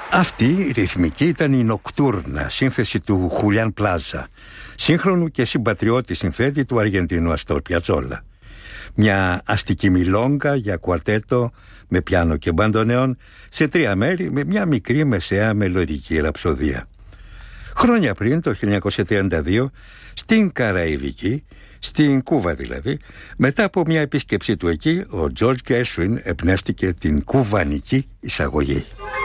Αυτή η ρυθμική ήταν η Νοκτούρνα, σύνθεση του Χουλιάν Πλάζα, σύγχρονου και συμπατριώτη συνθέτη του Αργεντινού Αστόρ Πιατζόλα. Μια αστική μιλόγκα για κουαρτέτο με πιάνο και μπαντονέον σε 3 μέρη με μια μικρή μεσαία μελωδική ραψοδία. Χρόνια πριν, το 1932, στην Καραϊβική, στην Κούβα δηλαδή, μετά από μια επίσκεψή του εκεί, ο Τζορτζ Γκέρσουιν εμπνεύστηκε την κουβανική εισαγωγή.